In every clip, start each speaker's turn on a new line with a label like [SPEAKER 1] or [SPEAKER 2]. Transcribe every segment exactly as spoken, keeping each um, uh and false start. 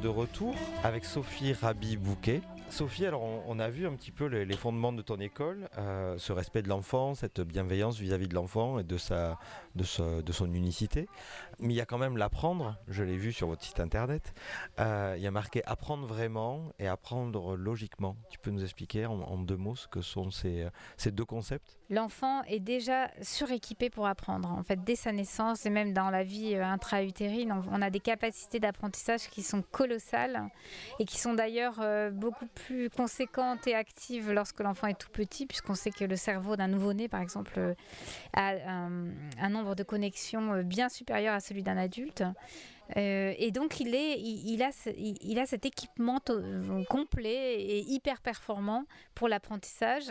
[SPEAKER 1] de retour avec Sophie Raby-Bouquet. Sophie, alors on, on a vu un petit peu les, les fondements de ton école, euh, ce respect de l'enfant, cette bienveillance vis-à-vis de l'enfant et de, sa, de, sa, de son unicité. Mais il y a quand même l'apprendre, je l'ai vu sur votre site internet, euh, il y a marqué apprendre vraiment et apprendre logiquement. Tu peux nous expliquer en, en deux mots ce que sont ces, ces deux concepts ?
[SPEAKER 2] L'enfant est déjà suréquipé pour apprendre. En fait, dès sa naissance et même dans la vie intra-utérine, on a des capacités d'apprentissage qui sont colossales et qui sont d'ailleurs beaucoup plus conséquentes et actives lorsque l'enfant est tout petit, puisqu'on sait que le cerveau d'un nouveau-né, par exemple, a un, un nombre de connexions bien supérieur à celui d'un adulte. Euh, et donc il, est, il, il, a, il, il a cet équipement to- complet et hyper performant pour l'apprentissage.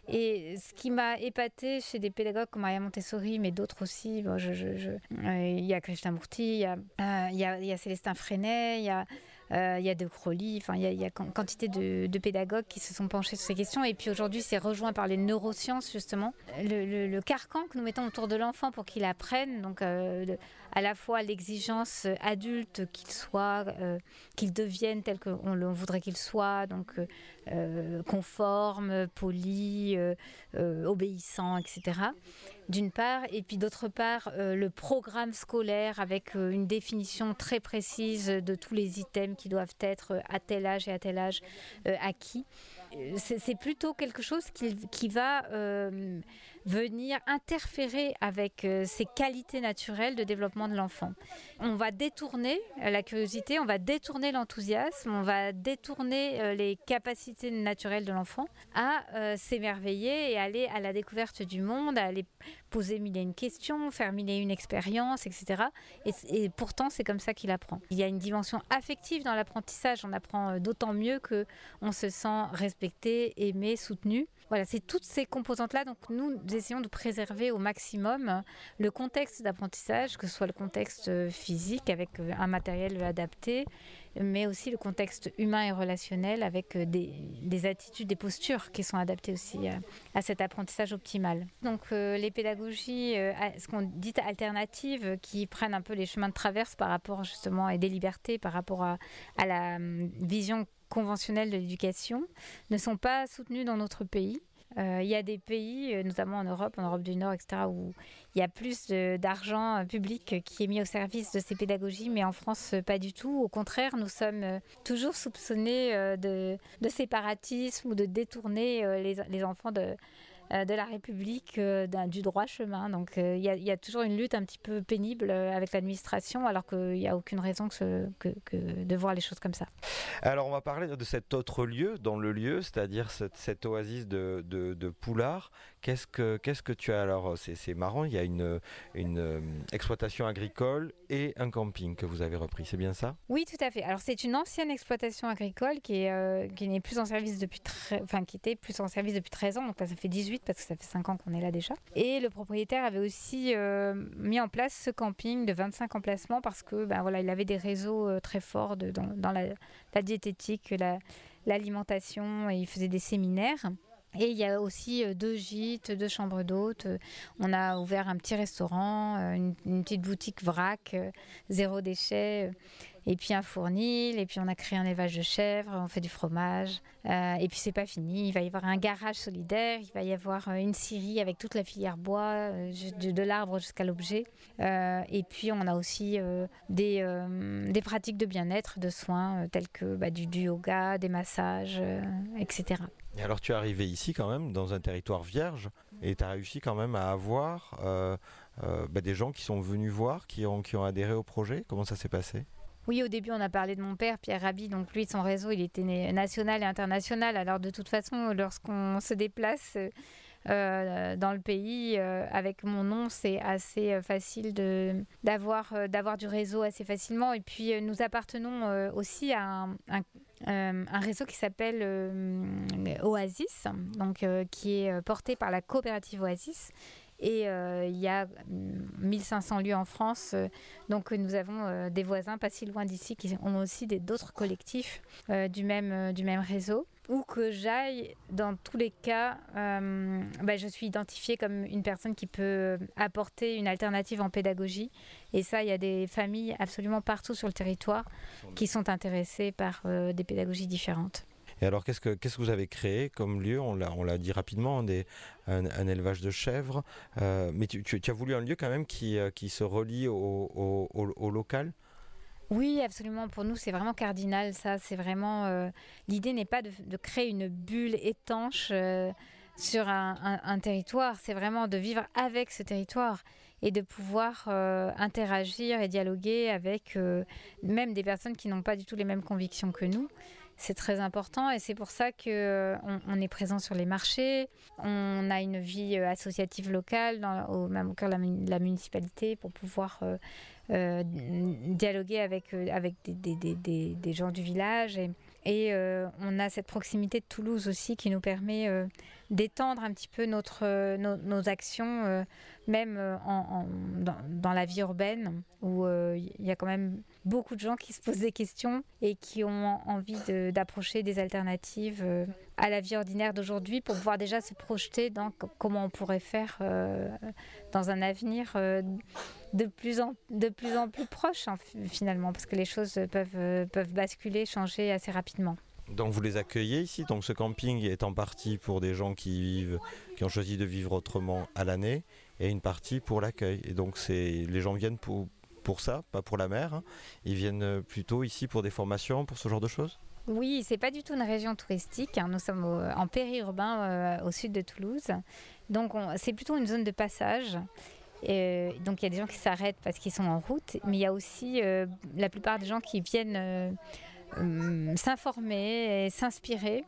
[SPEAKER 2] Et ce qui m'a épatée chez des pédagogues comme Maria Montessori, mais d'autres aussi, bon, je, je, je, euh, il y a Krishnamurti, il y a, euh, il y a, il y a Célestin Freinet, il y a, euh, il y a De Crowley, enfin, il y a, il y a quantité de, de pédagogues qui se sont penchés sur ces questions. Et puis aujourd'hui, c'est rejoint par les neurosciences, justement. Le, le, le carcan que nous mettons autour de l'enfant pour qu'il apprenne, donc euh, de, à la fois l'exigence adulte qu'il soit, euh, qu'il devienne tel qu'on le, on voudrait qu'il soit, donc euh, conforme, poli, euh, euh, obéissant, et cetera. D'une part, et puis d'autre part, euh, le programme scolaire avec euh, une définition très précise de tous les items qui doivent être à tel âge et à tel âge euh, acquis. C'est, c'est plutôt quelque chose qui, qui va euh, venir interférer avec euh, ces qualités naturelles de développement de l'enfant. On va détourner la curiosité, on va détourner l'enthousiasme, on va détourner euh, les capacités naturelles de l'enfant à euh, s'émerveiller et aller à la découverte du monde, à aller poser mille et une questions, faire mille et une expériences, et cetera. Et, et pourtant, c'est comme ça qu'il apprend. Il y a une dimension affective dans l'apprentissage. On apprend d'autant mieux qu'on se sent respecté, aimé, soutenu. Voilà, c'est toutes ces composantes-là. Donc nous, nous essayons de préserver au maximum le contexte d'apprentissage, que ce soit le contexte physique avec un matériel adapté, mais aussi le contexte humain et relationnel avec des, des attitudes, des postures qui sont adaptées aussi à, à cet apprentissage optimal. Donc euh, les pédagogies, euh, ce qu'on dit alternatives, qui prennent un peu les chemins de traverse par rapport justement et des libertés par rapport à, à la vision conventionnelle de l'éducation, ne sont pas soutenues dans notre pays. Euh, il y a des pays, notamment en Europe, en Europe du Nord, et cetera, où il y a plus de, d'argent public qui est mis au service de ces pédagogies, mais en France, pas du tout. Au contraire, nous sommes toujours soupçonnés de, de séparatisme ou de détourner les, les enfants de, de la République d'un, du droit chemin. Donc il y, a, il y a toujours une lutte un petit peu pénible avec l'administration, alors qu'il n'y a aucune raison que, ce, que, que de voir les choses comme ça.
[SPEAKER 1] Alors on va parler de cet autre lieu, dans le lieu, c'est-à-dire cette, cette oasis de, de, de Poulard. Qu'est-ce que, qu'est-ce que tu as alors c'est, c'est marrant, il y a une, une euh, exploitation agricole et un camping que vous avez repris, c'est bien ça ?
[SPEAKER 2] Oui, tout à fait. Alors c'est une ancienne exploitation agricole qui, est, euh, qui n'est plus en service depuis tre- enfin qui était plus en service depuis treize ans, donc là ça fait dix-huit parce que ça fait cinq ans qu'on est là déjà. Et le propriétaire avait aussi euh, mis en place ce camping de vingt-cinq emplacements parce que ben voilà, il avait des réseaux euh, très forts de, dans, dans la, la diététique, la, l'alimentation, et il faisait des séminaires. Et il y a aussi deux gîtes, deux chambres d'hôtes. On a ouvert un petit restaurant, une, une petite boutique vrac, zéro déchet, et puis un fournil, et puis on a créé un élevage de chèvres, on fait du fromage. Euh, et puis c'est pas fini, il va y avoir un garage solidaire, il va y avoir une scierie avec toute la filière bois, de, de l'arbre jusqu'à l'objet. Euh, et puis on a aussi euh, des, euh, des pratiques de bien-être, de soins, euh, tels que bah, du, du yoga, des massages, euh, et cetera.
[SPEAKER 1] Et alors tu es arrivé ici quand même, dans un territoire vierge, et tu as réussi quand même à avoir euh, euh, bah, des gens qui sont venus voir, qui ont, qui ont adhéré au projet. Comment ça s'est passé ?
[SPEAKER 2] Oui, au début, on a parlé de mon père, Pierre Raby. Donc lui, son réseau, il était national et international. Alors de toute façon, lorsqu'on se déplace euh, dans le pays, euh, avec mon nom, c'est assez facile de, d'avoir, euh, d'avoir du réseau assez facilement. Et puis, euh, nous appartenons euh, aussi à un, un Euh, un réseau qui s'appelle euh, Oasis, donc, euh, qui est porté par la coopérative Oasis. Et euh, il y a mille cinq cents lieux en France. Euh, donc nous avons euh, des voisins pas si loin d'ici qui ont aussi des, d'autres collectifs euh, du, même, euh, du même réseau. Où que j'aille, dans tous les cas, euh, bah, je suis identifiée comme une personne qui peut apporter une alternative en pédagogie. Et ça, il y a des familles absolument partout sur le territoire qui sont intéressées par euh, des pédagogies différentes.
[SPEAKER 1] Et alors, qu'est-ce que, qu'est-ce que vous avez créé comme lieu? On l'a, on l'a dit rapidement, des, un, un élevage de chèvres. Euh, mais tu, tu, tu as voulu un lieu quand même qui, qui se relie au, au, au, au local?
[SPEAKER 2] Oui, absolument. Pour nous, c'est vraiment cardinal, ça. C'est vraiment... Euh, l'idée n'est pas de, de créer une bulle étanche euh, sur un, un, un territoire. C'est vraiment de vivre avec ce territoire et de pouvoir euh, interagir et dialoguer avec euh, même des personnes qui n'ont pas du tout les mêmes convictions que nous. C'est très important et c'est pour ça qu'on euh, on est présent sur les marchés. On a une vie euh, associative locale, dans, au, même au cœur de la, la municipalité, pour pouvoir euh, euh, dialoguer avec, euh, avec des, des, des, des, des gens du village. Et, et euh, on a cette proximité de Toulouse aussi qui nous permet euh, d'étendre un petit peu notre, euh, nos, nos actions, euh, même euh, en, en, dans, dans la vie urbaine, où il euh, y a quand même beaucoup de gens qui se posent des questions et qui ont envie de, d'approcher des alternatives euh, à la vie ordinaire d'aujourd'hui pour pouvoir déjà se projeter dans c- comment on pourrait faire euh, dans un avenir euh, de, plus en, de plus en plus proche hein, finalement, parce que les choses peuvent, euh, peuvent basculer, changer assez rapidement.
[SPEAKER 1] Donc vous les accueillez ici, donc ce camping est en partie pour des gens qui vivent, qui ont choisi de vivre autrement à l'année, et une partie pour l'accueil. Et donc c'est, les gens viennent pour, pour ça, pas pour la mer, hein. Ils viennent plutôt ici pour des formations, pour ce genre de choses?
[SPEAKER 2] Oui, c'est pas du tout une région touristique, hein. Nous sommes au, en périurbain euh, au sud de Toulouse, donc on, c'est plutôt une zone de passage. Et donc il y a des gens qui s'arrêtent parce qu'ils sont en route, mais il y a aussi euh, la plupart des gens qui viennent euh, euh, s'informer et s'inspirer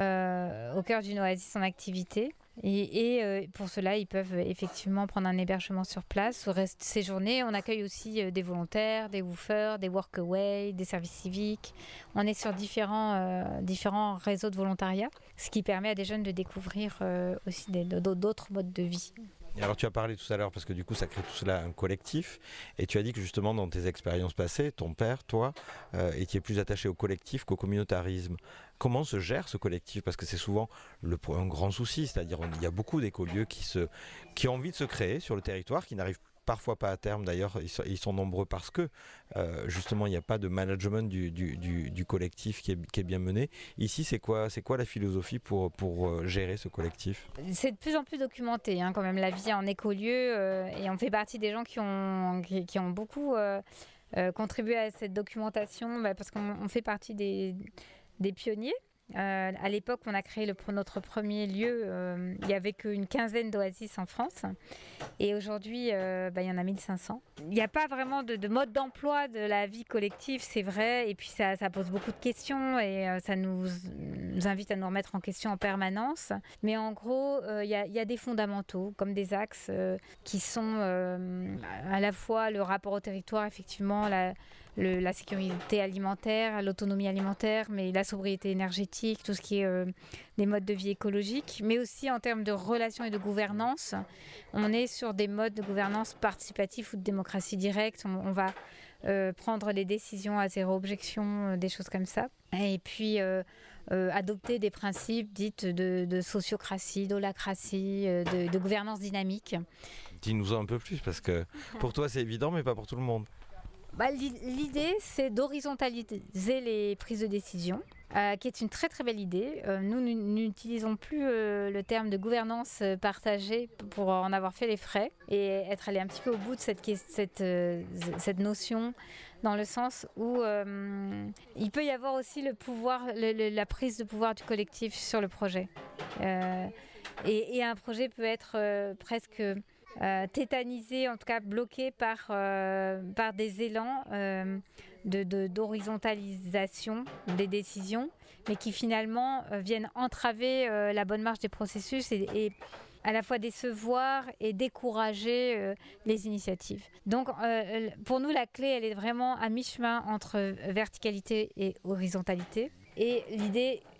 [SPEAKER 2] euh, au cœur d'une oasis en activité. Et, et euh, pour cela, ils peuvent effectivement prendre un hébergement sur place. Au reste de ces journées, on accueille aussi euh, des volontaires, des woofers, des workaway, des services civiques. On est sur différents, euh, différents réseaux de volontariat, ce qui permet à des jeunes de découvrir euh, aussi des, d'autres modes de vie.
[SPEAKER 1] Et alors tu as parlé tout à l'heure, parce que du coup ça crée tout cela un collectif, et tu as dit que justement dans tes expériences passées, ton père, toi, euh, étiez plus attaché au collectif qu'au communautarisme. Comment se gère ce collectif? Parce que c'est souvent le, un grand souci, c'est-à-dire il y a beaucoup d'écolieux qui, se, qui ont envie de se créer sur le territoire, qui n'arrivent parfois pas à terme, d'ailleurs ils sont, ils sont nombreux parce que euh, justement il n'y a pas de management du, du, du, du collectif qui est, qui est bien mené. Ici c'est quoi, c'est quoi la philosophie pour, pour euh, gérer ce collectif?
[SPEAKER 2] C'est de plus en plus documenté hein, quand même la vie en écolieu euh, et on fait partie des gens qui ont, qui, qui ont beaucoup euh, euh, contribué à cette documentation bah, parce qu'on on fait partie des, des pionniers. Euh, à l'époque, on a créé le, notre premier lieu. Euh, il n'y avait qu'une quinzaine d'oasis en France. Et aujourd'hui, euh, bah, il y en a mille cinq cents. Il n'y a pas vraiment de, de mode d'emploi de la vie collective, c'est vrai. Et puis, ça, ça pose beaucoup de questions et euh, ça nous, nous invite à nous remettre en question en permanence. Mais en gros, il euh, y, y a des fondamentaux, comme des axes euh, qui sont euh, à la fois le rapport au territoire, effectivement, la, le, la sécurité alimentaire, l'autonomie alimentaire, mais la sobriété énergétique, tout ce qui est euh, des modes de vie écologiques, mais aussi en termes de relations et de gouvernance. On est sur des modes de gouvernance participative ou de démocratie directe. On, on va euh, prendre les décisions à zéro objection, euh, des choses comme ça. Et puis euh, euh, adopter des principes dits de, de sociocratie, d'holacratie, euh, de, de gouvernance dynamique.
[SPEAKER 1] Dis-nous-en un peu plus, parce que pour toi c'est évident, mais pas pour tout le monde.
[SPEAKER 2] Bah, l'idée, c'est d'horizontaliser les prises de décision, euh, qui est une très très belle idée. Euh, nous n'utilisons plus euh, le terme de gouvernance partagée pour en avoir fait les frais et être allé un petit peu au bout de cette, cette, euh, cette notion, dans le sens où euh, il peut y avoir aussi le pouvoir, le, le, la prise de pouvoir du collectif sur le projet. Euh, et, et un projet peut être euh, presque... Euh, tétanisé, en tout cas bloqué par, euh, par des élans euh, de, de, d'horizontalisation des décisions, mais qui finalement euh, viennent entraver euh, la bonne marche des processus et, et à la fois décevoir et décourager euh, les initiatives. Donc euh, pour nous, la clé, elle est vraiment à mi-chemin entre verticalité et horizontalité. Et l'idée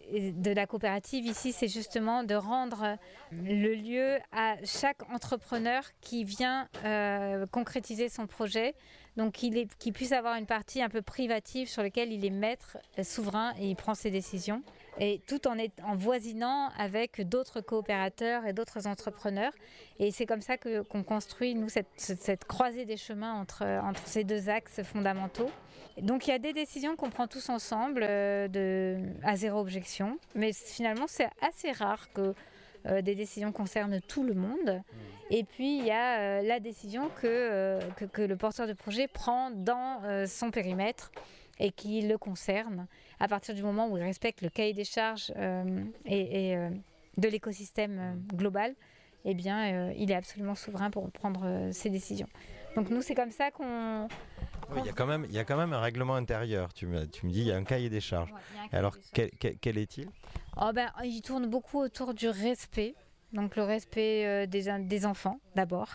[SPEAKER 2] de la coopérative ici, c'est justement de rendre le lieu à chaque entrepreneur qui vient euh, concrétiser son projet, donc qu'il, est, qu'il puisse avoir une partie un peu privative sur laquelle il est maître, euh, souverain, et il prend ses décisions, et tout en, est, en voisinant avec d'autres coopérateurs et d'autres entrepreneurs. Et c'est comme ça que, qu'on construit, nous, cette, cette croisée des chemins entre, entre ces deux axes fondamentaux. Donc il y a des décisions qu'on prend tous ensemble euh, de, à zéro objection, mais finalement c'est assez rare que euh, des décisions concernent tout le monde. Et puis il y a euh, la décision que, euh, que, que le porteur de projet prend dans euh, son périmètre et qui le concerne, à partir du moment où il respecte le cahier des charges euh, et, et euh, de l'écosystème euh, global, eh bien euh, il est absolument souverain pour prendre euh, ses décisions. Donc nous c'est comme ça qu'on...
[SPEAKER 1] Oui, il y a quand même, il y a quand même un règlement intérieur. Tu me, tu me dis, il y a un cahier des charges. Ouais, cahier Alors, des charges. Quel, quel, quel est-il ?
[SPEAKER 2] Oh ben, il tourne beaucoup autour du respect. Donc, le respect euh, des, des enfants, d'abord,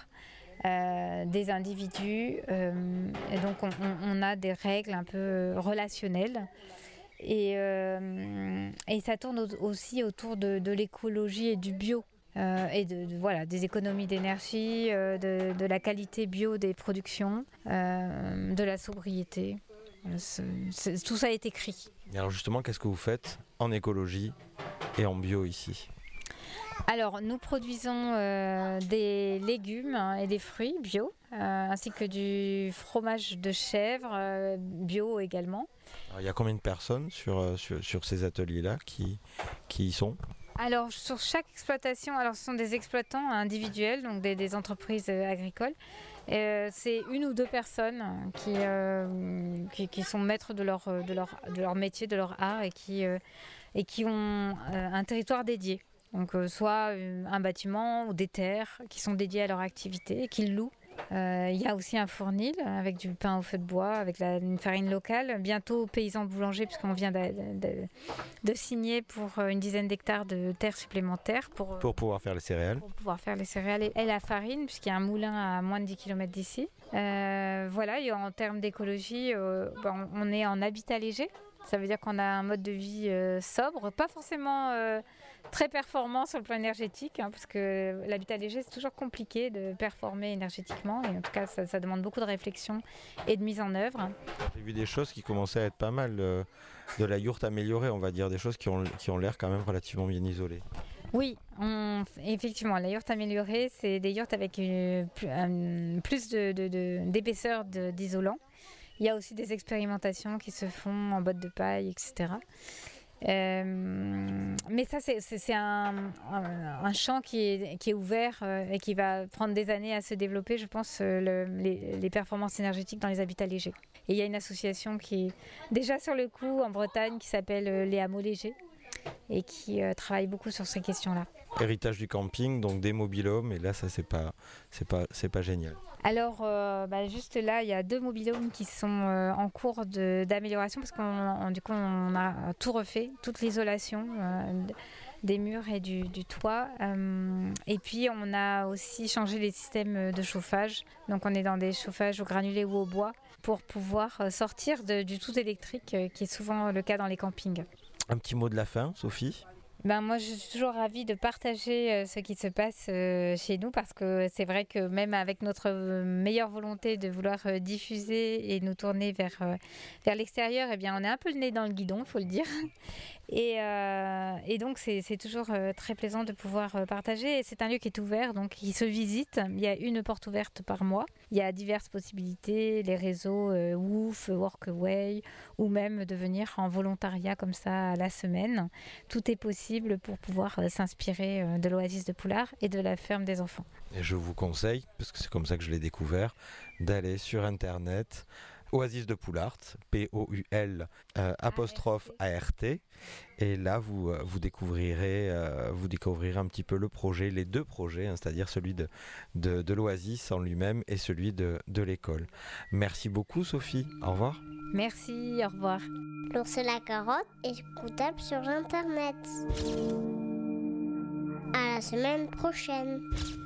[SPEAKER 2] euh, des individus. Euh, et donc, on, on a des règles un peu relationnelles. Et, euh, et ça tourne aussi autour de, de l'écologie et du bio. Euh, et de, de, voilà, des économies d'énergie, euh, de, de la qualité bio des productions, euh, de la sobriété. C'est, c'est, tout ça est écrit.
[SPEAKER 1] Et alors justement, qu'est-ce que vous faites en écologie et en bio ici ?
[SPEAKER 2] Alors, nous produisons euh, des légumes et des fruits bio, euh, ainsi que du fromage de chèvre euh, bio également.
[SPEAKER 1] Alors, il y a combien de personnes sur, sur, sur ces ateliers-là qui, qui y sont ?
[SPEAKER 2] Alors sur chaque exploitation, alors ce sont des exploitants individuels, donc des, des entreprises agricoles. Euh, c'est une ou deux personnes qui, euh, qui, qui sont maîtres de leur, de, leur, de leur métier, de leur art et qui, euh, et qui ont euh, un territoire dédié. Donc euh, soit un bâtiment ou des terres qui sont dédiées à leur activité et qu'ils louent. Il euh, y a aussi un fournil avec du pain au feu de bois, avec la, une farine locale. Bientôt paysan boulanger, puisqu'on vient de, de, de signer pour une dizaine d'hectares de terres supplémentaires. Pour,
[SPEAKER 1] pour pouvoir faire les céréales.
[SPEAKER 2] Pour pouvoir faire les céréales et, et la farine, puisqu'il y a un moulin à moins de dix kilomètres d'ici. Euh, voilà, et en termes d'écologie, euh, ben, on est en habitat léger. Ça veut dire qu'on a un mode de vie euh, sobre, pas forcément euh, très performant sur le plan énergétique, hein, parce que l'habitat léger, c'est toujours compliqué de performer énergétiquement. Et en tout cas, ça, ça demande beaucoup de réflexion et de mise en œuvre.
[SPEAKER 1] J'ai vu des choses qui commençaient à être pas mal, euh, de la yourte améliorée, on va dire, des choses qui ont, qui ont l'air quand même relativement bien isolées.
[SPEAKER 2] Oui, on, effectivement, la yourte améliorée, c'est des yourtes avec une, un, plus de, de, de, d'épaisseur de, d'isolant. Il y a aussi des expérimentations qui se font en bottes de paille, et cetera. Euh, mais ça, c'est, c'est, c'est un, un, un champ qui est, qui est ouvert euh, et qui va prendre des années à se développer, je pense, euh, le, les, les performances énergétiques dans les habitats légers. Et il y a une association qui est déjà sur le coup en Bretagne qui s'appelle euh, Les Hameaux Légers et qui euh, travaille beaucoup sur ces questions-là.
[SPEAKER 1] Héritage du camping, donc des mobil-homes, et là, ça, c'est pas, c'est pas, c'est pas génial.
[SPEAKER 2] Alors, euh, bah, juste là, il y a deux mobil-homes qui sont euh, en cours de, d'amélioration parce qu'on on, du coup, on a tout refait, toute l'isolation euh, des murs et du, du toit. Euh, et puis, on a aussi changé les systèmes de chauffage. Donc, on est dans des chauffages au granulé ou au bois pour pouvoir sortir de, du tout électrique, euh, qui est souvent le cas dans les campings.
[SPEAKER 1] Un petit mot de la fin, Sophie ?
[SPEAKER 2] Ben moi, je suis toujours ravie de partager euh, ce qui se passe euh, chez nous parce que c'est vrai que même avec notre euh, meilleure volonté de vouloir euh, diffuser et nous tourner vers, euh, vers l'extérieur, eh bien, on est un peu le nez dans le guidon, il faut le dire. Et, euh, et donc, c'est, c'est toujours euh, très plaisant de pouvoir euh, partager. Et c'est un lieu qui est ouvert, donc qui se visite. Il y a une porte ouverte par mois. Il y a diverses possibilités, les réseaux euh, Woof, Workaway, ou même de venir en volontariat comme ça à la semaine. Tout est possible pour pouvoir euh, s'inspirer euh, de l'Oasis de Poulard et de la ferme des enfants.
[SPEAKER 1] Et je vous conseille, parce que c'est comme ça que je l'ai découvert, d'aller sur Internet, Oasis de Poulard, P O U L euh, apostrophe A R T, et là vous, euh, vous, découvrirez, euh, vous découvrirez un petit peu le projet, les deux projets, hein, c'est-à-dire celui de, de, de l'Oasis en lui-même et celui de, de l'école. Merci beaucoup Sophie, au revoir.
[SPEAKER 2] Merci, au revoir.
[SPEAKER 3] L'ours et la carotte est écoutable sur Internet. À la semaine prochaine.